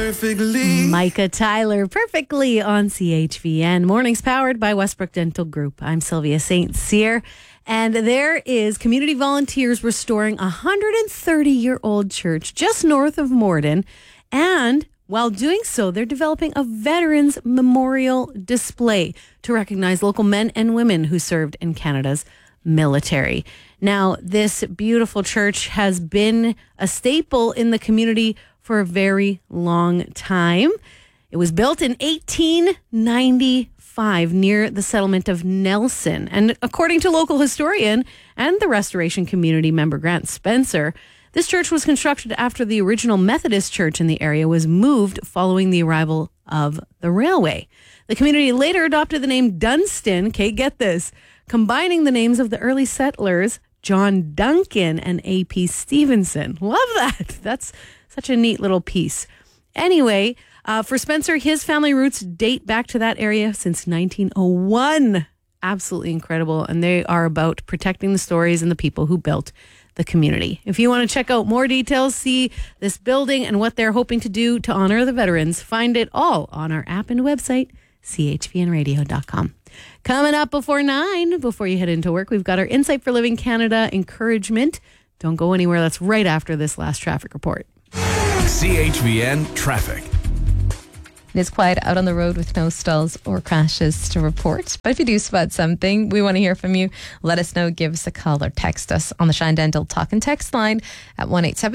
perfectly. Micah Tyler, perfectly on CHVN. Mornings powered by Westbrook Dental Group. I'm Sylvia St. Cyr. And there is community volunteers restoring a 130-year-old church just north of Morden. And while doing so, they're developing a Veterans Memorial display to recognize local men and women who served in Canada's military. Now, this beautiful church has been a staple in the community for a very long time. It was built in 1895 near the settlement of Nelson. And according to local historian and the restoration community member Grant Spencer, this church was constructed after the original Methodist church in the area was moved following the arrival of the railway. The community later adopted the name Dunstan, okay, get this, combining the names of the early settlers, John Duncan and A.P. Stevenson. Love that. That's such a neat little piece. Anyway, for Spencer, his family roots date back to that area since 1901. Absolutely incredible. And they are about protecting the stories and the people who built the community. If you want to check out more details, see this building and what they're hoping to do to honor the veterans, find it all on our app and website, chvnradio.com. Coming up before 9, before you head into work, we've got our Insight for Living Canada encouragement. Don't go anywhere. That's right after this last traffic report. CHVN Traffic. It is quiet out on the road with no stalls or crashes to report. But if you do spot something, we want to hear from you. Let us know. Give us a call or text us on the Shine Dental Talk and Text line at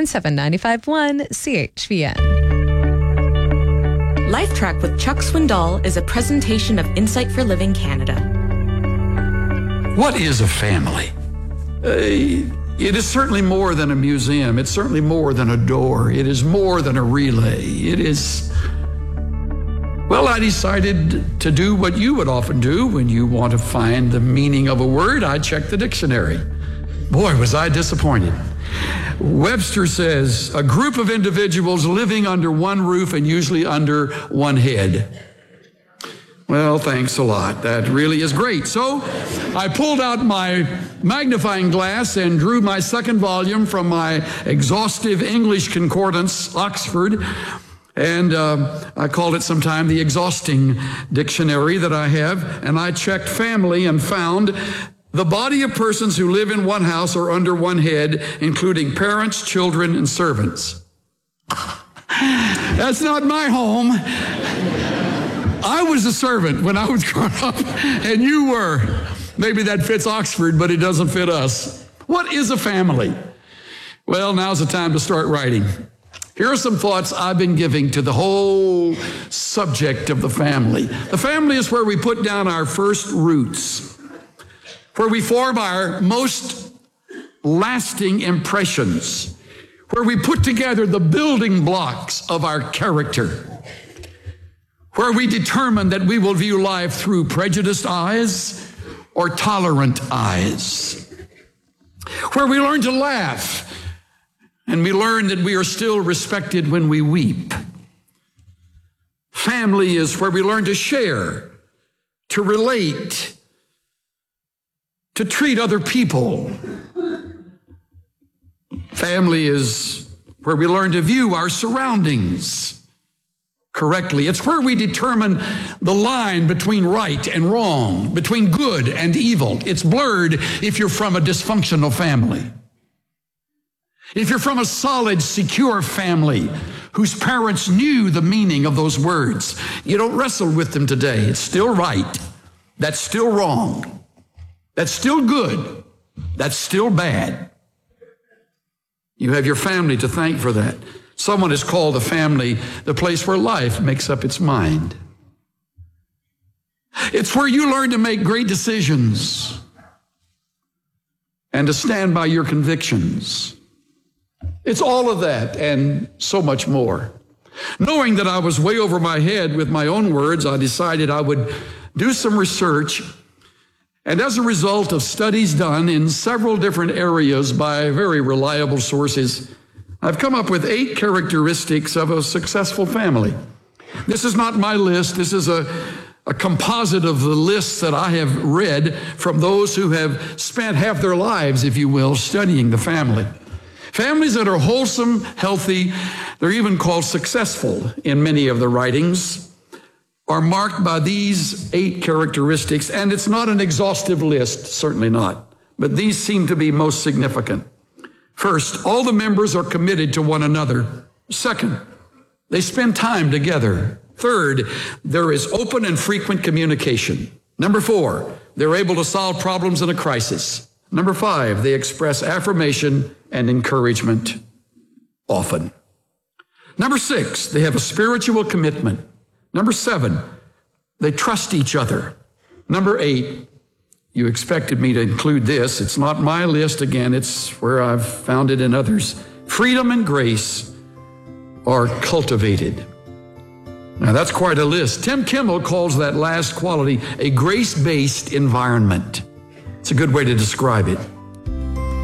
1-877-951-CHVN. Life Track with Chuck Swindoll is a presentation of Insight for Living Canada. What is a family? It is certainly more than a museum. It's certainly more than a door. It is more than a relay. It is, well, I decided to do what you would often do when you want to find the meaning of a word. I checked the dictionary. Boy, was I disappointed. Webster says, a group of individuals living under one roof and usually under one head. Well, thanks a lot. That really is great. So I pulled out my magnifying glass and drew my second volume from my exhaustive English concordance, Oxford, and I called it sometime the exhausting dictionary that I have, and I checked family and found the body of persons who live in one house or under one head, including parents, children, and servants. That's not my home. I was a servant when I was growing up, and you were. Maybe that fits Oxford, but it doesn't fit us. What is a family? Well, now's the time to start writing. Here are some thoughts I've been giving to the whole subject of the family. The family is where we put down our first roots, where we form our most lasting impressions, where we put together the building blocks of our character, where we determine that we will view life through prejudiced eyes or tolerant eyes, where we learn to laugh and we learn that we are still respected when we weep. Family is where we learn to share, to relate, to treat other people. Family is where we learn to view our surroundings correctly. It's where we determine the line between right and wrong, between good and evil. It's blurred if you're from a dysfunctional family. If you're from a solid, secure family whose parents knew the meaning of those words, you don't wrestle with them today. It's still right. That's still wrong. That's still good. That's still bad. You have your family to thank for that. Someone has called the family the place where life makes up its mind. It's where you learn to make great decisions and to stand by your convictions. It's all of that and so much more. Knowing that I was way over my head with my own words, I decided I would do some research. And as a result of studies done in several different areas by very reliable sources, I've come up with 8 characteristics of a successful family. This is not my list. This is a composite of the lists that I have read from those who have spent half their lives, if you will, studying the family. Families that are wholesome, healthy, they're even called successful in many of the writings, are marked by these 8 characteristics. And it's not an exhaustive list, certainly not, but these seem to be most significant. First, all the members are committed to one another. Second, they spend time together. Third, there is open and frequent communication. Number 4, they're able to solve problems in a crisis. Number 5, they express affirmation and encouragement often. Number 6, they have a spiritual commitment. Number 7, they trust each other. Number 8, you expected me to include this. It's not my list again. It's where I've found it in others. Freedom and grace are cultivated. Now that's quite a list. Tim Kimmel calls that last quality a grace-based environment. It's a good way to describe it.